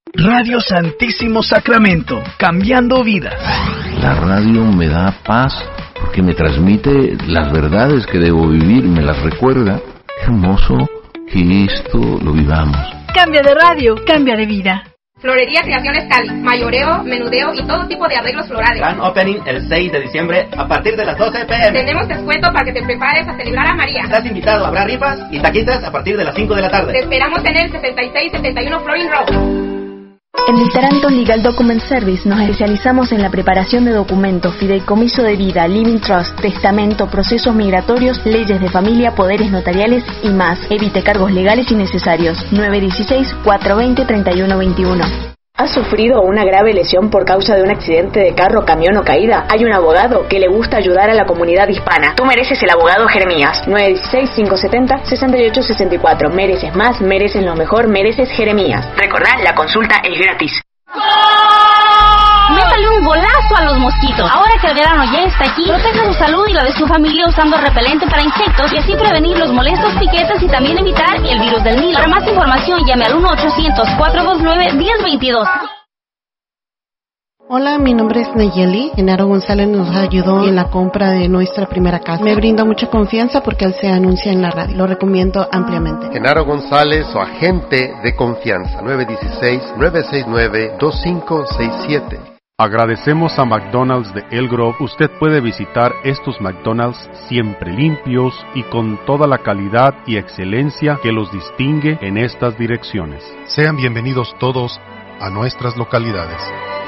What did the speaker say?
Radio Santísimo Sacramento, cambiando vidas. La radio me da paz porque me transmite las verdades que debo vivir, me las recuerda. Qué hermoso que esto lo vivamos. Cambia de radio, cambia de vida. Florería Creaciones Cali, mayoreo, menudeo y todo tipo de arreglos florales. Gran opening el 6 de diciembre a partir de las 12 p.m. Tenemos descuento para que te prepares a celebrar a María. Estás invitado, habrá rifas y taquitas a partir de las 5 de la tarde. Te esperamos en el 6671 Florin Road. En el Taranto Legal Document Service nos especializamos en la preparación de documentos, fideicomiso de vida, living trust, testamento, procesos migratorios, leyes de familia, poderes notariales y más. Evite cargos legales innecesarios. 916-420-3121. ¿Has sufrido una grave lesión por causa de un accidente de carro, camión o caída? Hay un abogado que le gusta ayudar a la comunidad hispana. Tú mereces el abogado Jeremías. 916-570-6864. Mereces más, mereces lo mejor, mereces Jeremías. Recordá, la consulta es gratis. Métale un golazo a los mosquitos. Ahora que el verano ya está aquí, proteja su salud y la de su familia usando repelente para insectos y así prevenir los molestos piquetes y también evitar el virus del Nilo. Para más información llame al 1-800-429-1022. Hola, mi nombre es Nayeli. Genaro González nos ayudó en la compra de nuestra primera casa. Me brinda mucha confianza porque él se anuncia en la radio. Lo recomiendo ampliamente. Genaro González, su agente de confianza. 916-969-2567. Agradecemos a McDonald's de El Grove. Usted puede visitar estos McDonald's siempre limpios y con toda la calidad y excelencia que los distingue en estas direcciones. Sean bienvenidos todos a nuestras localidades.